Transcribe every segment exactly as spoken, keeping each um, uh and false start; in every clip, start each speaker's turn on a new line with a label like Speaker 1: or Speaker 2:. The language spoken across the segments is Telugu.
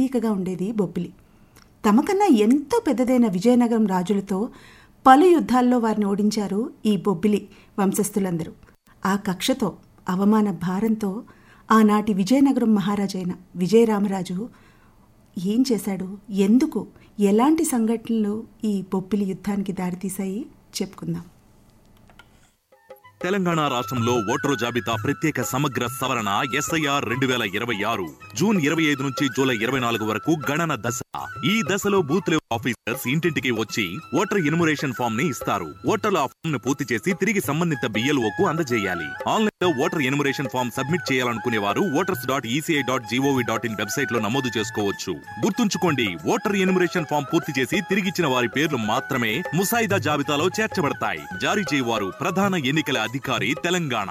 Speaker 1: ప్రతీకగా ఉండేది బొబ్బిలి. తమకన్నా ఎంతో పెద్దదైన విజయనగరం రాజులతో పలు యుద్ధాల్లో వారిని ఓడించారు ఈ బొబ్బిలి వంశస్థులందరూ. ఆ కక్షతో, అవమాన భారంతో ఆనాటి విజయనగరం మహారాజైన విజయరామరాజు ఏం చేశాడు, ఎందుకు, ఎలాంటి సంఘటనలు ఈ బొబ్బిలి యుద్ధానికి దారితీశాయి చెప్పుకుందాం.
Speaker 2: తెలంగాణ రాష్ట్రంలో ఓటరు జాబితా ప్రత్యేక సమగ్ర సవరణ ఎస్ఐఆర్ రెండు వేల ఇరవై ఆరు జూన్ ఇరవై ఐదు నుంచి జూలై ఇరవై నాలుగు వరకు గణన దశ. ఈ దశలో బూత్ లెవెల్ ఆఫీసర్స్ ఇంటింటికి వచ్చి ఓటర్ ఎన్యుమరేషన్ ఫామ్ ని ఇస్తారు. ఓటర్లు ఆ ఫామ్ ను పూర్తి చేసి తిరిగి సంబంధిత బిఎల్ఓకు అందజేయాలి. ఆన్లైన్ లో ఓటర్ ఎన్యుమరేషన్ ఫామ్ సబ్మిట్ చేయాలనుకునే వారు voters dot ECI dot GOV dot in website లో నమోదు చేసుకోవచ్చు. గుర్తుంచుకోండి, ఓటర్ ఎన్యుమరేషన్ ఫామ్ పూర్తి చేసి తిరిగిచ్చిన వారి పేర్లు మాత్రమే ముసాయిదా జాబితాలో చేర్చబడతాయి. జారీ చేయవారు ప్రధాన ఎన్నికల అధికారి, తెలంగాణ.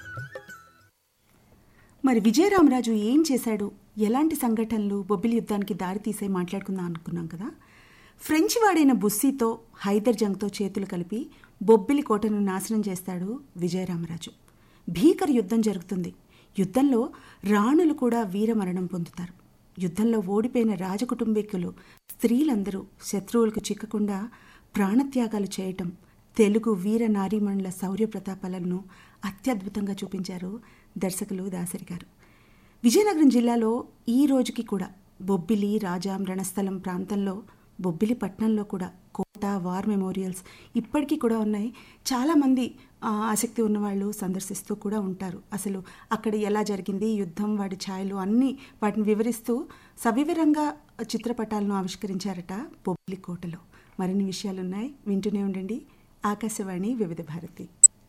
Speaker 1: మరి విజయరామరాజు ఏం చేశాడు, ఎలాంటి సంఘటనలు బొబ్బిలి యుద్ధానికి దారితీసే మాట్లాడుకుందాం అనుకున్నాం కదా. ఫ్రెంచ్ వాడైన బుస్సీతో హైదర్ జంగ్తో చేతులు కలిపి బొబ్బిలి కోటను నాశనం చేస్తాడు విజయరామరాజు. భీకర యుద్ధం జరుగుతుంది. యుద్ధంలో రాణులు కూడా వీరమరణం పొందుతారు. యుద్ధంలో ఓడిపోయిన రాజకుటుంబీకులు, స్త్రీలందరూ శత్రువులకు చిక్కకుండా ప్రాణత్యాగాలు చేయటం, తెలుగు వీర నారీమణుల శౌర్య ప్రతాపాలను అత్యద్భుతంగా చూపించారు దర్శకులు దాసరి గారు. విజయనగరం జిల్లాలో ఈ రోజుకి కూడా బొబ్బిలి, రాజాం, రణస్థలం ప్రాంతంలో, బొబ్బిలి పట్టణంలో కూడా కోట, వార్ మెమోరియల్స్ ఇప్పటికీ కూడా ఉన్నాయి. చాలామంది ఆసక్తి ఉన్నవాళ్ళు సందర్శిస్తూ కూడా ఉంటారు. అసలు అక్కడ ఎలా జరిగింది యుద్ధం, వాడి ఛాయలు అన్నీ వాటిని వివరిస్తూ సవివరంగా చిత్రపటాలను ఆవిష్కరించారట బొబ్బిలి కోటలో. మరిన్ని విషయాలున్నాయి, వింటూనే ఉండండి. ఆకాశవాణి వివిధ భారతి.